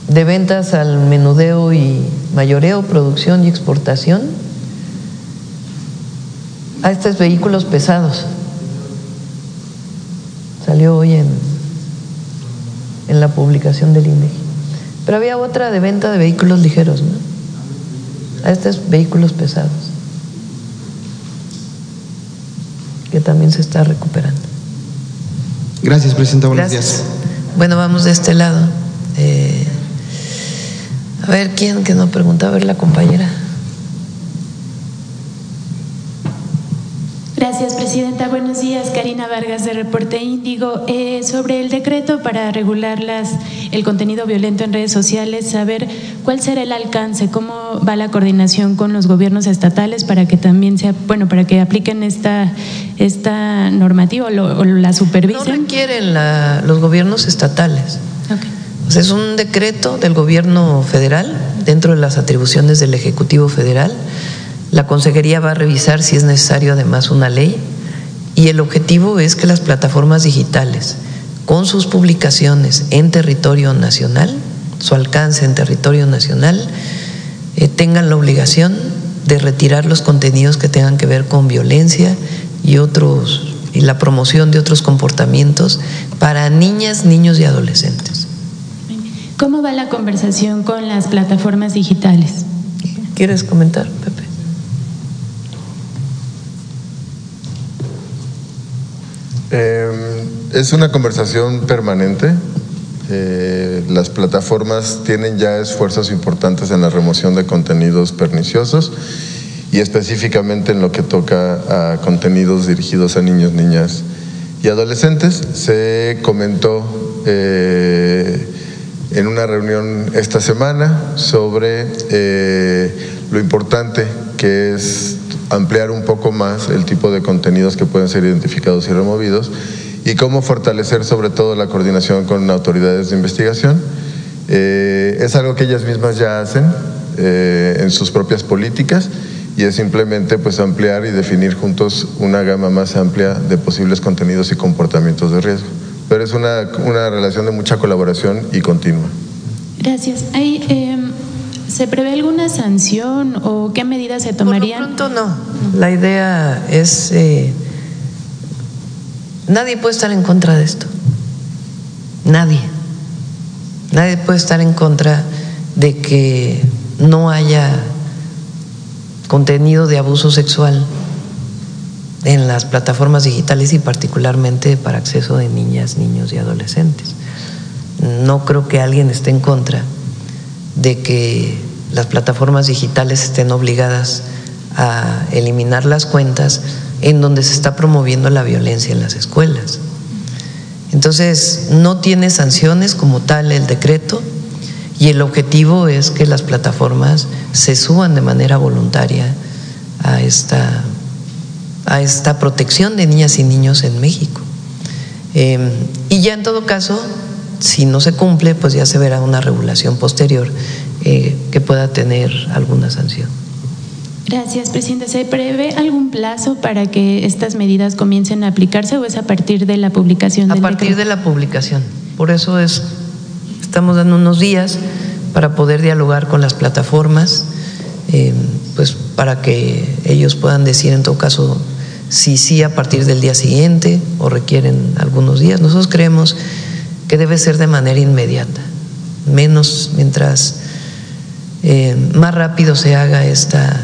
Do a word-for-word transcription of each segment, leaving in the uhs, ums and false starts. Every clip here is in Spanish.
de ventas al menudeo y mayoreo, producción y exportación, a estos vehículos pesados. Salió hoy en, en la publicación del INEGI. Pero había otra de venta de vehículos ligeros, ¿no? A estos vehículos pesados, que también se está recuperando. Gracias, Presidenta. Buenos Gracias. días. Bueno, vamos de este lado. Eh, a ver, ¿quién que no preguntó? A ver, la compañera. Gracias, Presidenta. Buenos días. Karina Vargas, de Reporte Índigo. Eh, sobre el decreto para regular las, el contenido violento en redes sociales, saber cuál será el alcance, cómo va la coordinación con los gobiernos estatales para que también sea, bueno, para que apliquen esta, esta normativa o, lo, o la supervisen. No requieren la, los gobiernos estatales. Okay. O sea, es un decreto del gobierno federal dentro de las atribuciones del Ejecutivo Federal. La Consejería va a revisar si es necesario además una ley, y el objetivo es que las plataformas digitales, con sus publicaciones en territorio nacional, su alcance en territorio nacional, eh, tengan la obligación de retirar los contenidos que tengan que ver con violencia y otros, y la promoción de otros comportamientos para niñas, niños y adolescentes. ¿Cómo va la conversación con las plataformas digitales? ¿Quieres comentar, Pepe? Eh, es una conversación permanente. Eh, las plataformas tienen ya esfuerzos importantes en la remoción de contenidos perniciosos y específicamente en lo que toca a contenidos dirigidos a niños, niñas y adolescentes. Se comentó eh, en una reunión esta semana sobre eh, lo importante que es ampliar un poco más el tipo de contenidos que pueden ser identificados y removidos, y cómo fortalecer sobre todo la coordinación con autoridades de investigación. Eh, es algo que ellas mismas ya hacen eh, en sus propias políticas, y es simplemente pues ampliar y definir juntos una gama más amplia de posibles contenidos y comportamientos de riesgo. Pero es una, una relación de mucha colaboración y continua. Gracias. Hay, eh, ¿se prevé alguna sanción o qué medidas se tomarían? Por lo pronto no. La idea es… Eh, nadie puede estar en contra de esto. Nadie. Nadie puede estar en contra de que no haya contenido de abuso sexual en las plataformas digitales y particularmente para acceso de niñas, niños y adolescentes. No creo que alguien esté en contra de que las plataformas digitales estén obligadas a eliminar las cuentas en donde se está promoviendo la violencia en las escuelas. Entonces, no tiene sanciones como tal el decreto, y el objetivo es que las plataformas se suban de manera voluntaria a esta, a esta protección de niñas y niños en México. Eh, y ya en todo caso, si no se cumple, pues ya se verá una regulación posterior eh, que pueda tener alguna sanción. Gracias, presidente. ¿Se prevé algún plazo para que estas medidas comiencen a aplicarse o es a partir de la publicación del decreto? A partir de la publicación. Por eso es, estamos dando unos días para poder dialogar con las plataformas, eh, pues para que ellos puedan decir en todo caso si sí a partir del día siguiente o requieren algunos días. Nosotros creemos que debe ser de manera inmediata, menos mientras eh, más rápido se haga esta,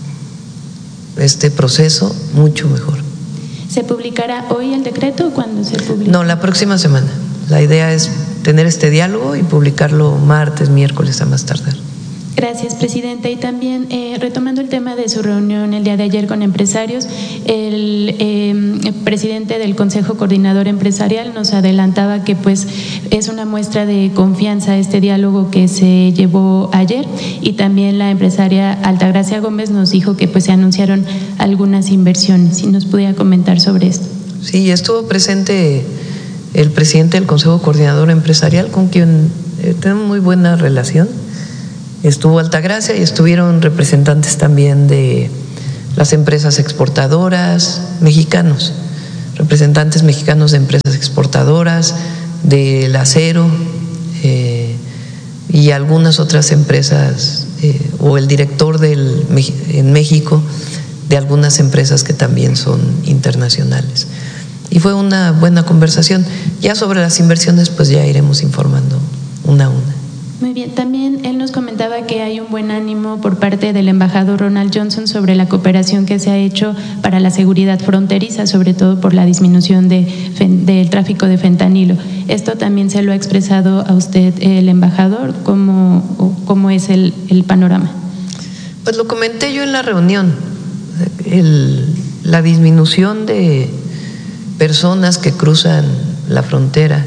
este proceso, mucho mejor. ¿Se publicará hoy el decreto o cuándo se publica? No, la próxima semana. La idea es tener este diálogo y publicarlo martes, miércoles a más tardar. Gracias, presidenta. Y también, eh, retomando el tema de su reunión el día de ayer con empresarios, el eh, presidente del Consejo Coordinador Empresarial nos adelantaba que pues es una muestra de confianza este diálogo que se llevó ayer, y también la empresaria Altagracia Gómez nos dijo que pues se anunciaron algunas inversiones. Si nos pudiera comentar sobre esto. Sí, estuvo presente el presidente del Consejo Coordinador Empresarial, con quien eh, tenemos muy buena relación. Estuvo Altagracia y estuvieron representantes también de las empresas exportadoras mexicanos, representantes mexicanos de empresas exportadoras, del acero, eh, y y algunas otras empresas eh, o el director del, en México de algunas empresas que también son internacionales. Y fue una buena conversación. Ya sobre las inversiones pues ya iremos informando una a una. Muy bien, también él nos comentaba que hay un buen ánimo por parte del embajador Ronald Johnson sobre la cooperación que se ha hecho para la seguridad fronteriza, sobre todo por la disminución de, del tráfico de fentanilo. ¿Esto también se lo ha expresado a usted el embajador? ¿Cómo, cómo es el, el panorama? Pues lo comenté yo en la reunión, el, la disminución de personas que cruzan la frontera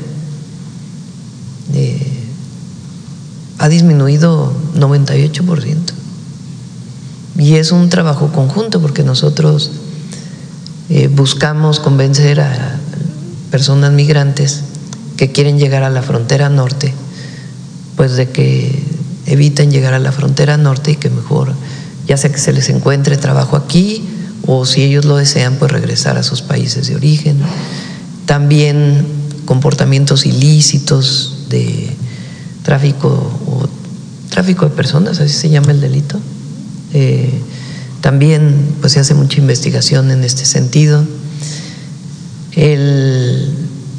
eh, ha disminuido noventa y ocho por ciento. Y es un trabajo conjunto porque nosotros eh, buscamos convencer a personas migrantes que quieren llegar a la frontera norte, pues de que eviten llegar a la frontera norte y que mejor, ya sea que se les encuentre trabajo aquí o si ellos lo desean, pues regresar a sus países de origen. También comportamientos ilícitos de tráfico o tráfico de personas, así se llama el delito. Eh, también pues se hace mucha investigación en este sentido. El,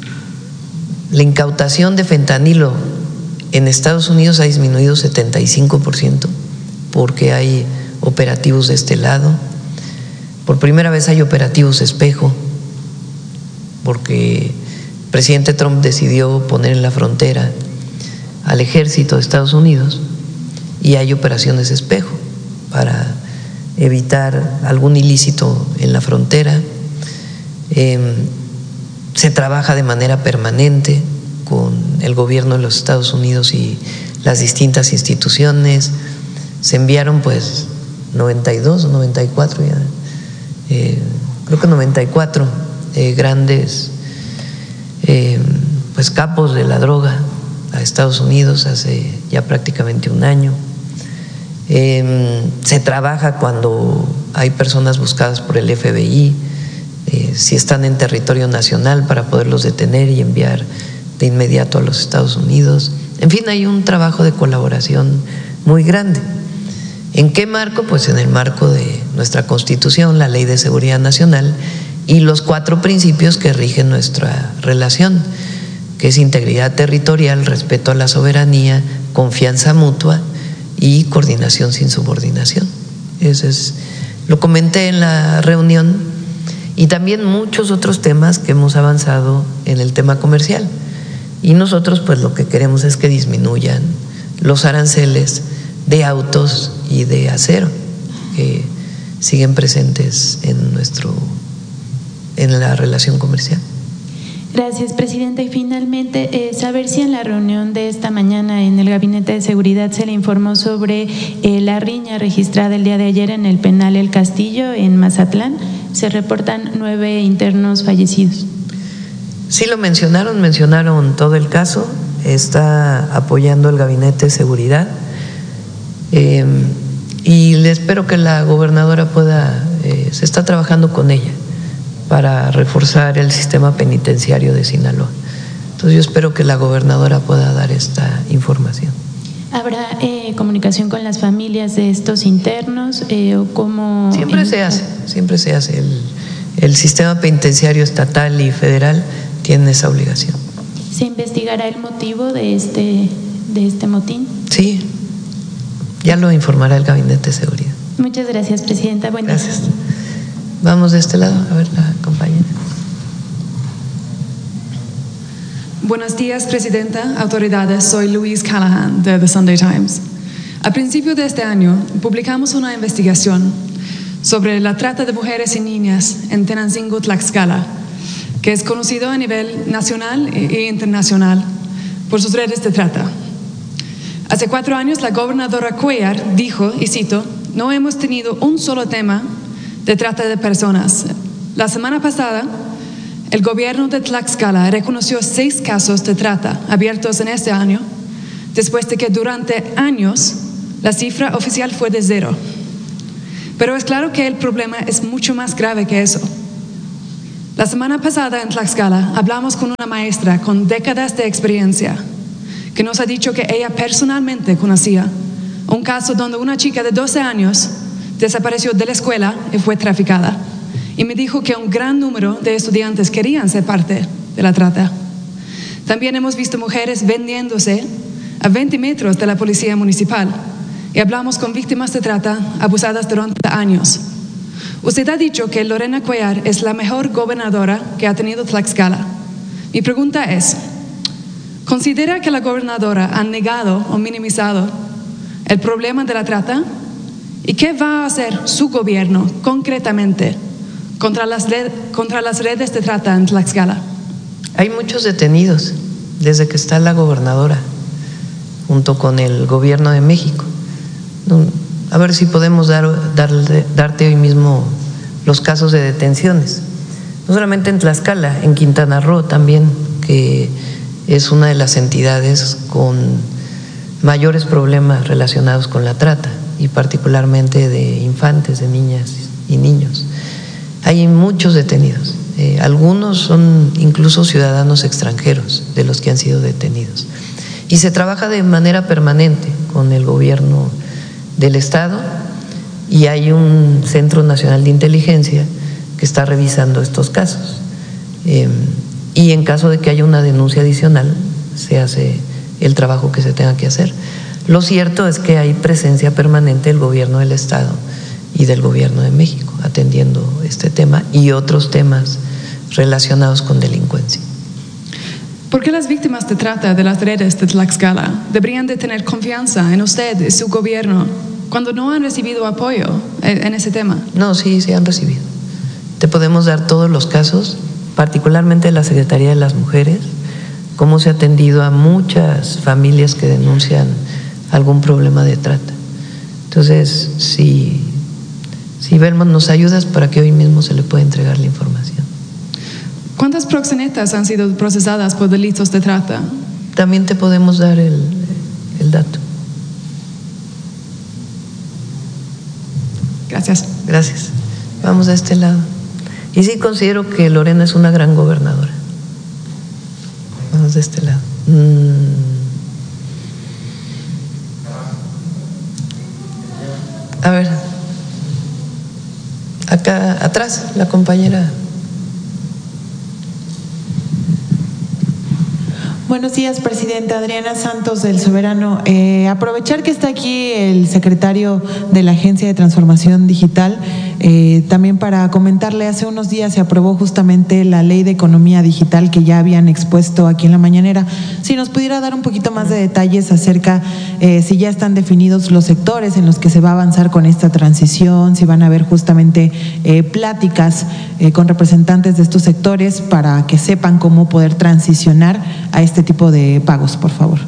la incautación de fentanilo en Estados Unidos ha disminuido setenta y cinco por ciento porque hay operativos de este lado. Por primera vez hay operativos espejo porque el presidente Trump decidió poner en la frontera al ejército de Estados Unidos y hay operaciones espejo para evitar algún ilícito en la frontera. Eh, se trabaja de manera permanente con el gobierno de los Estados Unidos y las distintas instituciones. Se enviaron pues noventa y dos o noventa y cuatro ya, eh, creo que noventa y cuatro eh, grandes eh, pues capos de la droga a Estados Unidos hace ya prácticamente un año. Eh, se trabaja cuando hay personas buscadas por el F B I, eh, si están en territorio nacional para poderlos detener y enviar de inmediato a los Estados Unidos. En fin, hay un trabajo de colaboración muy grande. ¿En qué marco? Pues en el marco de nuestra Constitución, la Ley de Seguridad Nacional y los cuatro principios que rigen nuestra relación, que es integridad territorial, respeto a la soberanía, confianza mutua y coordinación sin subordinación. Eso es, lo comenté en la reunión, y también muchos otros temas que hemos avanzado en el tema comercial. Y nosotros pues lo que queremos es que disminuyan los aranceles de autos y de acero que siguen presentes en nuestro en la relación comercial. Gracias, Presidenta. Y finalmente, eh, saber si en la reunión de esta mañana en el Gabinete de Seguridad se le informó sobre eh, la riña registrada el día de ayer en el penal El Castillo, en Mazatlán. Se reportan nueve internos fallecidos. Sí lo mencionaron, mencionaron todo el caso. Está apoyando el Gabinete de Seguridad. Eh, y le espero que la gobernadora pueda, eh, se está trabajando con ella para reforzar el sistema penitenciario de Sinaloa. Entonces yo espero que la gobernadora pueda dar esta información. ¿Habrá eh, comunicación con las familias de estos internos eh, o cómo? Siempre se hace, siempre se hace. El, el sistema penitenciario estatal y federal tiene esa obligación. ¿Se investigará el motivo de este, de este motín? Sí, ya lo informará el Gabinete de Seguridad. Muchas gracias, Presidenta. Buen día. Gracias. Vamos de este lado, a ver la compañera. Buenos días, Presidenta, autoridades. Soy Louise Callahan de The Sunday Times. A principio de este año publicamos una investigación sobre la trata de mujeres y niñas en Tenancingo, Tlaxcala, que es conocido a nivel nacional e internacional por sus redes de trata. Hace cuatro años la gobernadora Cuellar dijo, y cito, no hemos tenido un solo tema de trata de personas. La semana pasada, el gobierno de Tlaxcala reconoció seis casos de trata abiertos en este año, después de que durante años la cifra oficial fue de cero. Pero es claro que el problema es mucho más grave que eso. La semana pasada en Tlaxcala hablamos con una maestra con décadas de experiencia que nos ha dicho que ella personalmente conocía un caso donde una chica de doce años desapareció de la escuela y fue traficada. Y me dijo que un gran número de estudiantes querían ser parte de la trata. También hemos visto mujeres vendiéndose a veinte metros de la policía municipal y hablamos con víctimas de trata abusadas durante años. Usted ha dicho que Lorena Cuellar es la mejor gobernadora que ha tenido Tlaxcala. Mi pregunta es, ¿considera que la gobernadora ha negado o minimizado el problema de la trata? ¿Y qué va a hacer su gobierno concretamente contra las, contra las redes de trata en Tlaxcala? Hay muchos detenidos desde que está la gobernadora, junto con el gobierno de México. A ver si podemos dar, dar, darte hoy mismo los casos de detenciones. No solamente en Tlaxcala, en Quintana Roo también, que es una de las entidades con mayores problemas relacionados con la trata y particularmente de infantes, de niñas y niños. Hay muchos detenidos, eh, algunos son incluso ciudadanos extranjeros de los que han sido detenidos. Y se trabaja de manera permanente con el gobierno del Estado y hay un Centro Nacional de Inteligencia que está revisando estos casos. Eh, y en caso de que haya una denuncia adicional, se hace el trabajo que se tenga que hacer. Lo cierto es que hay presencia permanente del gobierno del Estado y del gobierno de México atendiendo este tema y otros temas relacionados con delincuencia. ¿Por qué las víctimas de trata de las redes de Tlaxcala deberían de tener confianza en usted y su gobierno cuando no han recibido apoyo en ese tema? No, sí, sí han recibido. Te podemos dar todos los casos, particularmente de la Secretaría de las Mujeres, cómo se ha atendido a muchas familias que denuncian algún problema de trata. Entonces, si, si Belmont nos ayudas para que hoy mismo se le pueda entregar la información. ¿Cuántas proxenetas han sido procesadas por delitos de trata? También te podemos dar el, el dato. Gracias. Gracias. Vamos a este lado. Y sí considero que Lorena es una gran gobernadora. Vamos de este lado. Mm. A ver, acá atrás, la compañera. Buenos días, presidenta. Adriana Santos del Soberano. Eh, aprovechar que está aquí el secretario de la Agencia de Transformación Digital, eh, también para comentarle, hace unos días se aprobó justamente la Ley de Economía Digital que ya habían expuesto aquí en la mañanera. Si nos pudiera dar un poquito más de detalles acerca, eh, si ya están definidos los sectores en los que se va a avanzar con esta transición, si van a haber justamente eh, pláticas eh, con representantes de estos sectores para que sepan cómo poder transicionar a este tipo de pagos, por favor.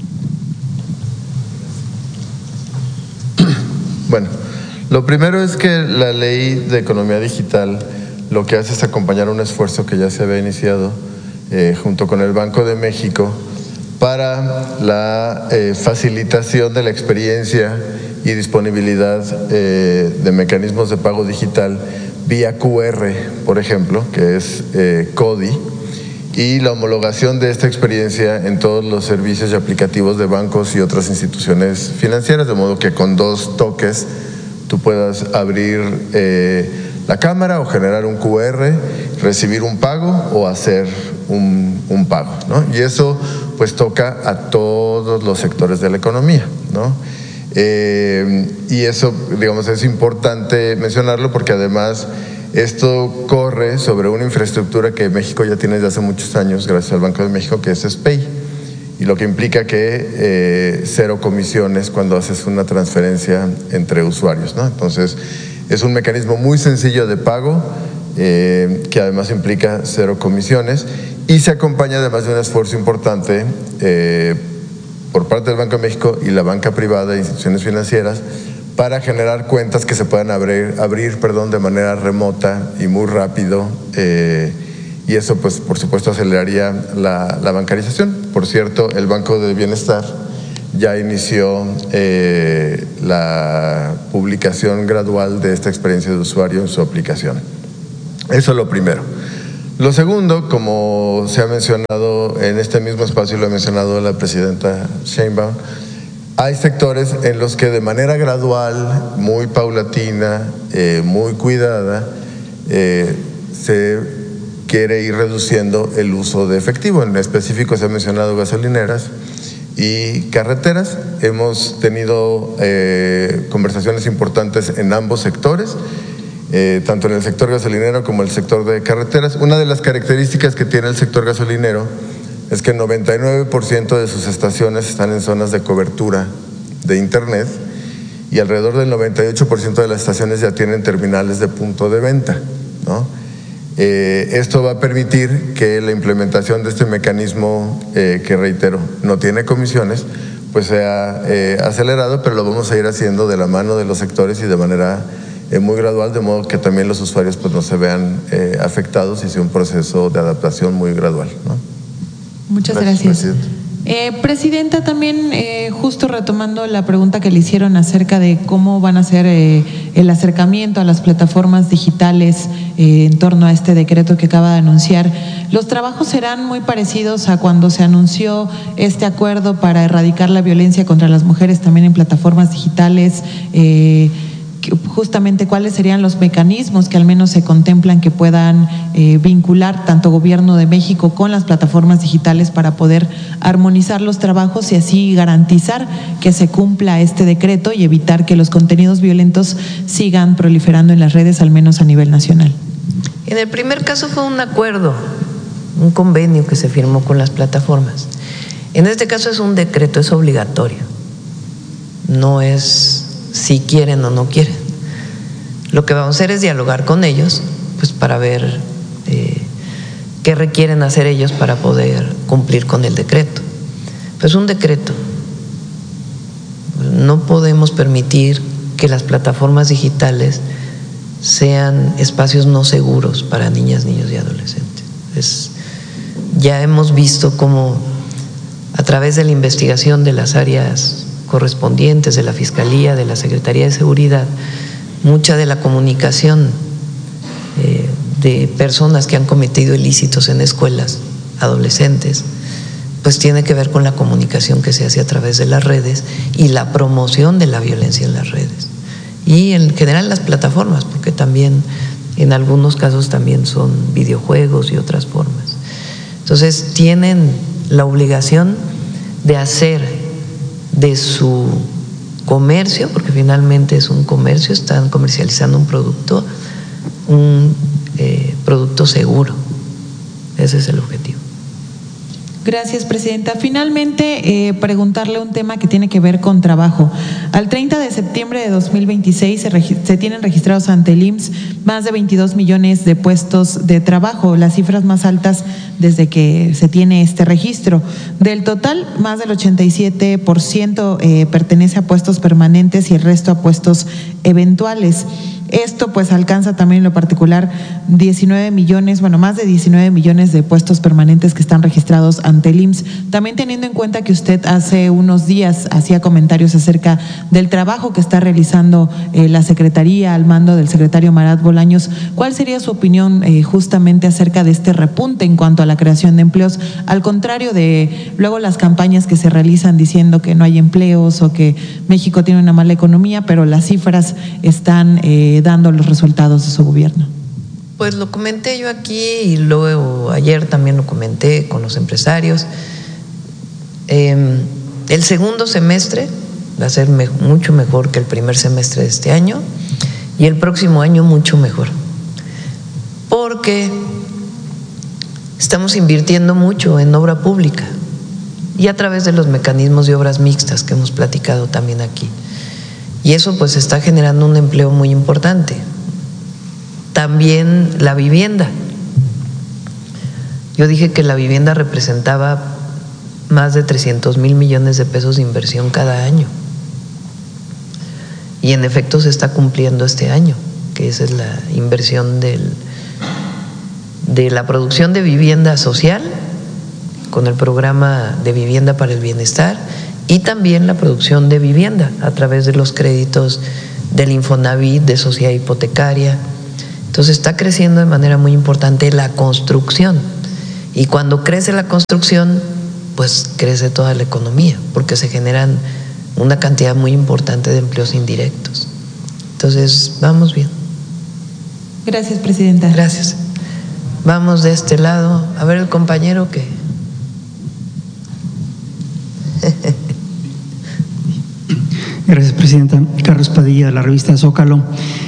Bueno, lo primero es que la Ley de Economía Digital lo que hace es acompañar un esfuerzo que ya se había iniciado eh, junto con el Banco de México para la eh, facilitación de la experiencia y disponibilidad eh, de mecanismos de pago digital vía Q R, por ejemplo, que es eh, CODI, y la homologación de esta experiencia en todos los servicios y aplicativos de bancos y otras instituciones financieras, de modo que con dos toques tú puedas abrir eh, la cámara o generar un Q R, recibir un pago o hacer un, un pago, ¿no? Y eso pues toca a todos los sectores de la economía, ¿no? Eh, y eso, digamos, es importante mencionarlo porque además esto corre sobre una infraestructura que México ya tiene desde hace muchos años, gracias al Banco de México, que es SPEI, y lo que implica que eh, cero comisiones cuando haces una transferencia entre usuarios, ¿no? Entonces, es un mecanismo muy sencillo de pago, eh, que además implica cero comisiones, y se acompaña además de un esfuerzo importante eh, por parte del Banco de México y la banca privada e instituciones financieras para generar cuentas que se puedan abrir, abrir perdón, de manera remota y muy rápido, eh, y eso pues por supuesto aceleraría la, la bancarización. Por cierto, el Banco de Bienestar ya inició eh, la publicación gradual de esta experiencia de usuario en su aplicación. Eso es lo primero. Lo segundo, como se ha mencionado en este mismo espacio y lo ha mencionado la presidenta Sheinbaum, hay sectores en los que de manera gradual, muy paulatina, eh, muy cuidada, eh, se quiere ir reduciendo el uso de efectivo. En específico se ha mencionado gasolineras y carreteras. Hemos tenido eh, conversaciones importantes en ambos sectores, eh, tanto en el sector gasolinero como en el sector de carreteras. Una de las características que tiene el sector gasolinero es que el noventa y nueve por ciento de sus estaciones están en zonas de cobertura de internet y alrededor del noventa y ocho por ciento de las estaciones ya tienen terminales de punto de venta, ¿no? Eh, esto va a permitir que la implementación de este mecanismo, eh, que reitero, no tiene comisiones, pues sea eh, acelerado, pero lo vamos a ir haciendo de la mano de los sectores y de manera eh, muy gradual, de modo que también los usuarios pues no se vean eh, afectados y sea un proceso de adaptación muy gradual, ¿no? Muchas gracias. gracias. Eh, Presidenta, también eh, justo retomando la pregunta que le hicieron acerca de cómo van a ser eh, el acercamiento a las plataformas digitales eh, en torno a este decreto que acaba de anunciar, ¿los trabajos serán muy parecidos a cuando se anunció este acuerdo para erradicar la violencia contra las mujeres también en plataformas digitales? Eh, justamente cuáles serían los mecanismos que al menos se contemplan que puedan eh, vincular tanto Gobierno de México con las plataformas digitales para poder armonizar los trabajos y así garantizar que se cumpla este decreto y evitar que los contenidos violentos sigan proliferando en las redes, al menos a nivel nacional. En el primer caso fue un acuerdo, un convenio que se firmó con las plataformas. En este caso es un decreto, es obligatorio, no es si quieren o no quieren. Lo que vamos a hacer es dialogar con ellos, pues para ver eh, qué requieren hacer ellos para poder cumplir con el decreto. Pues un decreto. No podemos permitir que las plataformas digitales sean espacios no seguros para niñas, niños y adolescentes. Es, ya hemos visto cómo a través de la investigación de las áreas correspondientes de la Fiscalía, de la Secretaría de Seguridad, mucha de la comunicación eh, de personas que han cometido ilícitos en escuelas, adolescentes, pues tiene que ver con la comunicación que se hace a través de las redes y la promoción de la violencia en las redes. Y en general las plataformas, porque también en algunos casos también son videojuegos y otras formas. Entonces tienen la obligación de hacer de su comercio, porque finalmente es un comercio, están comercializando un producto, un eh, producto seguro. Ese es el objetivo. Gracias, Presidenta. Finalmente, eh, preguntarle un tema que tiene que ver con trabajo. Al treinta de septiembre de dos mil veintiséis se, se tienen registrados ante el I M S S más de veintidós millones de puestos de trabajo, las cifras más altas desde que se tiene este registro. Del total, más del ochenta y siete por ciento eh, pertenece a puestos permanentes y el resto a puestos eventuales. Esto pues alcanza también en lo particular diecinueve millones, bueno, más de diecinueve millones de puestos permanentes que están registrados ante el I M S S. También teniendo en cuenta que usted hace unos días hacía comentarios acerca del trabajo que está realizando eh, la Secretaría al mando del secretario Marat Bolaños, ¿cuál sería su opinión eh, justamente acerca de este repunte en cuanto a la creación de empleos? Al contrario de luego las campañas que se realizan diciendo que no hay empleos o que México tiene una mala economía, pero las cifras están eh, dando los resultados de su gobierno. Pues lo comenté yo aquí y luego ayer también lo comenté con los empresarios. Eh, el segundo semestre va a ser me- mucho mejor que el primer semestre de este año y el próximo año mucho mejor, porque estamos invirtiendo mucho en obra pública y a través de los mecanismos de obras mixtas que hemos platicado también aquí. Y eso pues está generando un empleo muy importante. También la vivienda. Yo dije que la vivienda representaba más de trescientos mil millones de pesos de inversión cada año. Y en efecto se está cumpliendo este año, que esa es la inversión del, de la producción de vivienda social con el programa de vivienda para el bienestar y también la producción de vivienda a través de los créditos del Infonavit, de sociedad hipotecaria. Entonces está creciendo de manera muy importante la construcción, y cuando crece la construcción, pues crece toda la economía, porque se generan una cantidad muy importante de empleos indirectos. Entonces, vamos bien. Gracias, presidenta. Gracias. Vamos de este lado. A ver el compañero que… Gracias, presidenta. Carlos Padilla, de la revista Zócalo.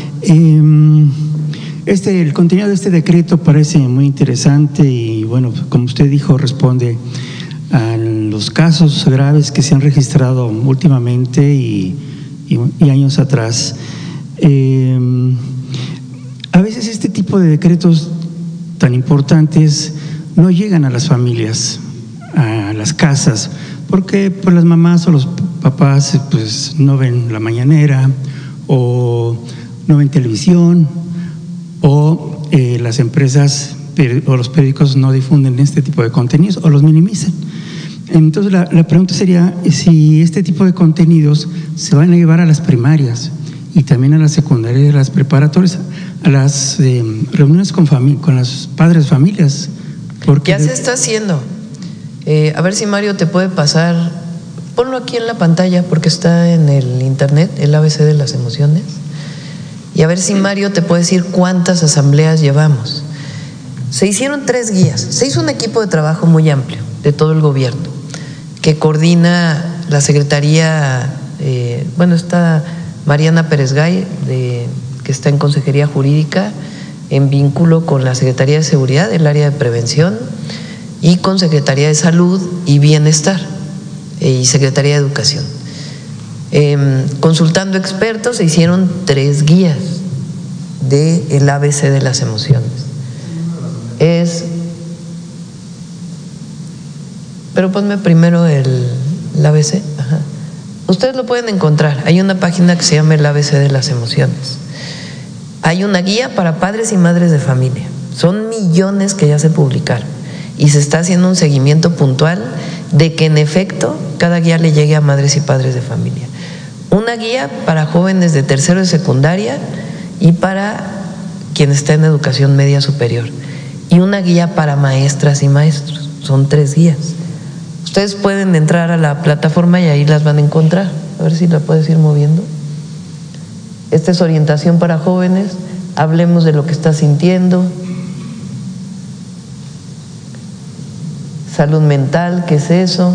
Este, el contenido de este decreto parece muy interesante y, bueno, como usted dijo, responde a los casos graves que se han registrado últimamente y, y, y años atrás. Eh, a veces este tipo de decretos tan importantes no llegan a las familias, a las casas, porque pues las mamás o los papás pues no ven la mañanera o no ven televisión o eh, las empresas o los periódicos no difunden este tipo de contenidos o los minimizan. Entonces la, la pregunta sería si este tipo de contenidos se van a llevar a las primarias y también a las secundarias y a las preparatorias, a las eh, reuniones con, con los padres de familias. Porque ya se está haciendo. Eh, a ver si Mario te puede pasar, ponlo aquí en la pantalla porque está en el internet, el A B C de las emociones, y a ver si Mario te puede decir cuántas asambleas llevamos. Se hicieron tres guías, se hizo un equipo de trabajo muy amplio de todo el gobierno que coordina la Secretaría, eh, bueno, está Mariana Pérez Gay, de, que está en Consejería Jurídica, en vínculo con la Secretaría de Seguridad, el área de prevención, y con Secretaría de Salud y Bienestar y Secretaría de Educación. Eh, consultando expertos se hicieron tres guías del A B C de las emociones. Es, pero ponme primero el, el A B C. Ajá. Ustedes lo pueden encontrar, hay una página que se llama el A B C de las emociones. Hay una guía para padres y madres de familia, son millones que ya se publicaron y se está haciendo un seguimiento puntual de que en efecto cada guía le llegue a madres y padres de familia. Una guía para jóvenes de tercero de secundaria y para quien está en educación media superior, y una guía para maestras y maestros. Son tres guías. Ustedes pueden entrar a la plataforma y ahí las van a encontrar. A ver si la puedes ir moviendo. Esta es orientación para jóvenes. Hablemos de lo que estás sintiendo. Salud mental, ¿qué es eso?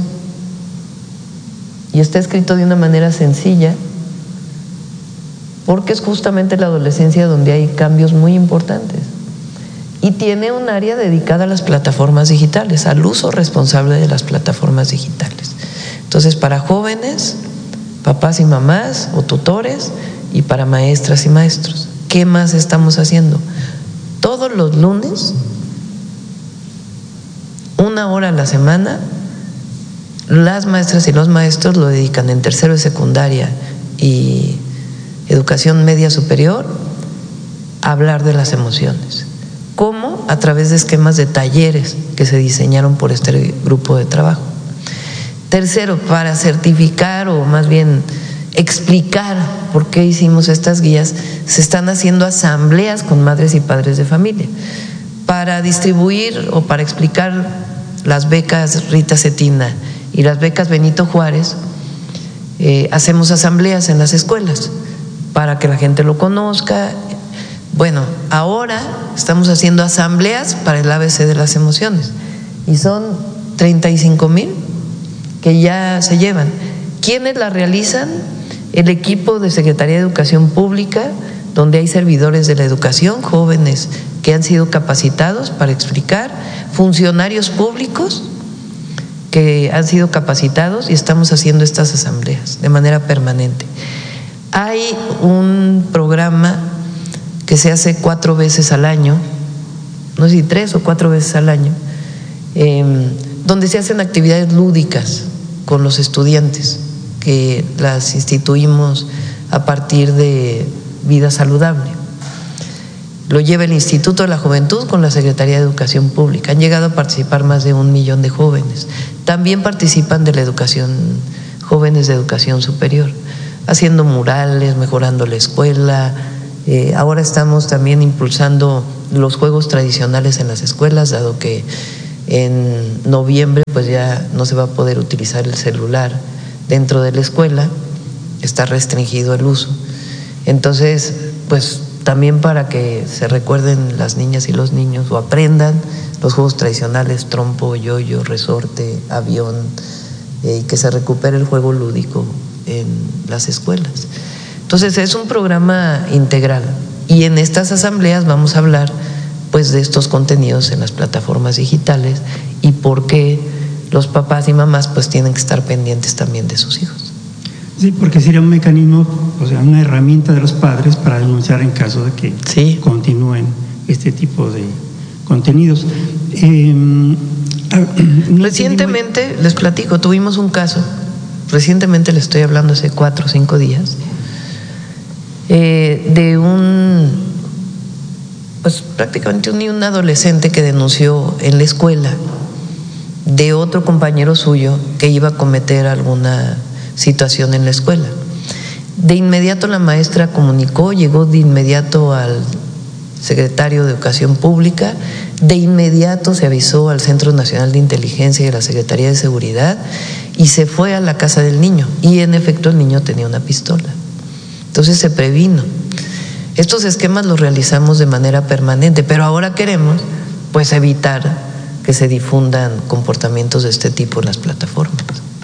Y está escrito de una manera sencilla, porque es justamente la adolescencia donde hay cambios muy importantes. Y tiene un área dedicada a las plataformas digitales, al uso responsable de las plataformas digitales. Entonces, para jóvenes, papás y mamás o tutores, y para maestras y maestros. ¿Qué más estamos haciendo? Todos los lunes, una hora a la semana, las maestras y los maestros lo dedican en tercero de secundaria y educación media superior a hablar de las emociones. ¿Cómo? A través de esquemas de talleres que se diseñaron por este grupo de trabajo. Tercero, para certificar o más bien explicar por qué hicimos estas guías, se están haciendo asambleas con madres y padres de familia para distribuir o para explicar las becas Rita Cetina y las becas Benito Juárez. Eh, hacemos asambleas en las escuelas para que la gente lo conozca. Bueno, ahora estamos haciendo asambleas para el A B C de las emociones y son treinta y cinco mil que ya se llevan. ¿Quiénes las realizan? El equipo de Secretaría de Educación Pública, donde hay servidores de la educación, jóvenes que han sido capacitados para explicar, funcionarios públicos que han sido capacitados, y estamos haciendo estas asambleas de manera permanente. Hay un programa que se hace cuatro veces al año, no sé si tres o cuatro veces al año, eh, donde se hacen actividades lúdicas con los estudiantes, que las instituimos a partir de Vida Saludable. Lo lleva el Instituto de la Juventud con la Secretaría de Educación Pública. Han llegado a participar más de un millón de jóvenes. También participan de la educación, jóvenes de educación superior, haciendo murales, mejorando la escuela, Eh, ahora estamos también impulsando los juegos tradicionales en las escuelas, dado que en noviembre pues ya no se va a poder utilizar el celular dentro de la escuela, está restringido el uso. Entonces, pues también para que se recuerden las niñas y los niños o aprendan los juegos tradicionales, trompo, yoyo, resorte, avión, eh, y que se recupere el juego lúdico en las escuelas. Entonces es un programa integral y en estas asambleas vamos a hablar pues de estos contenidos en las plataformas digitales y por qué los papás y mamás pues tienen que estar pendientes también de sus hijos. Sí, porque sería un mecanismo, o sea, una herramienta de los padres para denunciar en caso de que sí continúen este tipo de contenidos. Eh, no recientemente, les platico, tuvimos un caso, recientemente le estoy hablando hace cuatro o cinco días, eh, de un, pues prácticamente un, un adolescente que denunció en la escuela de otro compañero suyo que iba a cometer alguna situación en la escuela. De inmediato la maestra comunicó, llegó de inmediato al secretario de Educación Pública, de inmediato se avisó al Centro Nacional de Inteligencia y a la Secretaría de Seguridad y se fue a la casa del niño y en efecto el niño tenía una pistola. Entonces se previno. Estos esquemas los realizamos de manera permanente, pero ahora queremos pues evitar que se difundan comportamientos de este tipo en las plataformas.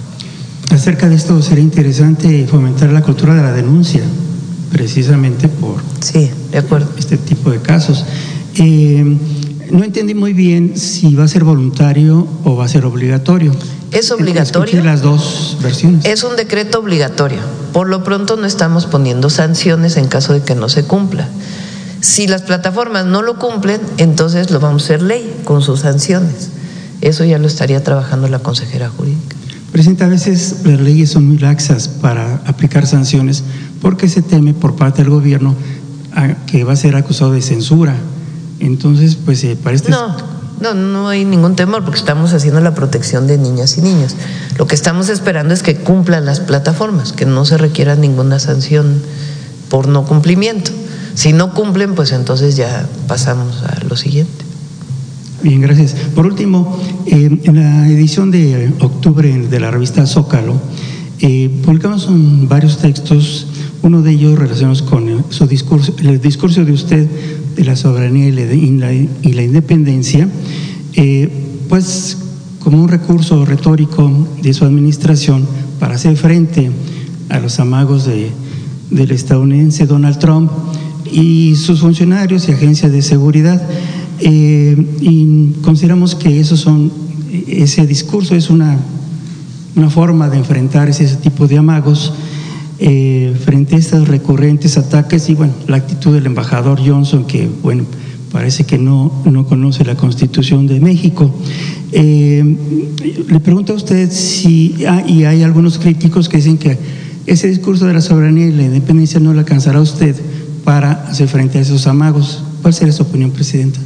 Acerca de esto sería interesante fomentar la cultura de la denuncia, precisamente por sí, de acuerdo. este tipo de casos. Eh, no entendí muy bien si va a ser voluntario o va a ser obligatorio. Es obligatorio. Escuché las dos versiones. Es un decreto obligatorio. Por lo pronto no estamos poniendo sanciones en caso de que no se cumpla. Si las plataformas no lo cumplen, entonces lo vamos a hacer ley con sus sanciones. Eso ya lo estaría trabajando la consejera jurídica. Presidenta, a veces las leyes son muy laxas para aplicar sanciones porque se teme por parte del gobierno a que va a ser acusado de censura. Entonces, pues eh, para este… No, no, no hay ningún temor porque estamos haciendo la protección de niñas y niños. Lo que estamos esperando es que cumplan las plataformas, que no se requiera ninguna sanción por no cumplimiento. Si no cumplen, pues entonces ya pasamos a lo siguiente. Bien, gracias. Por último, eh, en la edición de octubre de la revista Zócalo, eh, publicamos un, varios textos, uno de ellos relacionados con su discurso, el discurso de usted de la soberanía y la, y la, y la independencia, eh, pues como un recurso retórico de su administración para hacer frente a los amagos de, del estadounidense Donald Trump y sus funcionarios y agencias de seguridad. Eh, y consideramos que esos son, ese discurso es una, una forma de enfrentar ese, ese tipo de amagos eh, frente a estos recurrentes ataques y bueno, la actitud del embajador Johnson que bueno, parece que no, no conoce la Constitución de México. Eh, le pregunto a usted si, ah, y hay algunos críticos que dicen que ese discurso de la soberanía y la independencia no le alcanzará a usted para hacer frente a esos amagos. ¿Cuál sería su opinión, Presidenta?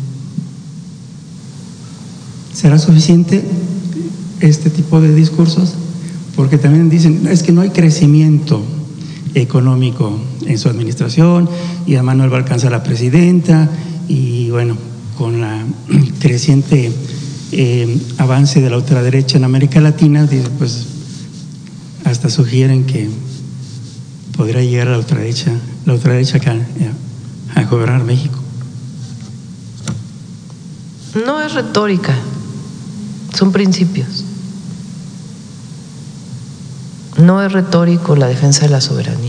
¿Será suficiente este tipo de discursos? Porque también dicen, es que no hay crecimiento económico en su administración y además no va a alcanzar a la presidenta y bueno, con la creciente eh, avance de la ultraderecha en América Latina, pues hasta sugieren que podría llegar a la ultraderecha, la ultraderecha acá, a, a gobernar México. No es retórica. Son principios. No es retórico la defensa de la soberanía.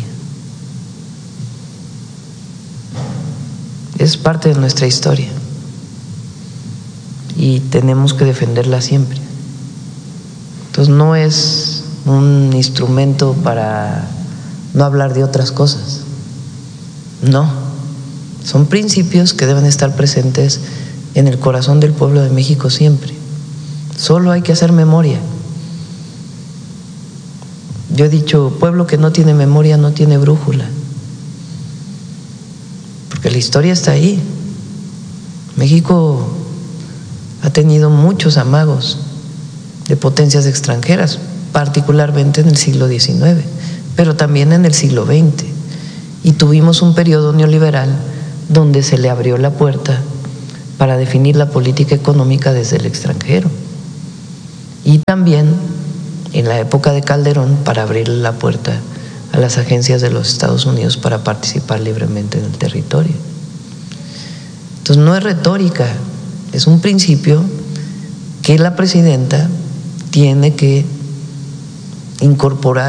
Es parte de nuestra historia y tenemos que defenderla siempre. Entonces no es un instrumento para no hablar de otras cosas. No, son principios que deben estar presentes en el corazón del pueblo de México siempre. Solo hay que hacer memoria. Yo he dicho, pueblo que no tiene memoria no tiene brújula, porque la historia está ahí. México ha tenido muchos amagos de potencias extranjeras, particularmente en el siglo diecinueve, pero también en el siglo veinte. y tuvimos un periodo neoliberal donde se le abrió la puerta para definir la política económica desde el extranjero. Y también en la época de Calderón para abrirle la puerta a las agencias de los Estados Unidos para participar libremente en el territorio. Entonces no es retórica, es un principio que la presidenta tiene que incorporar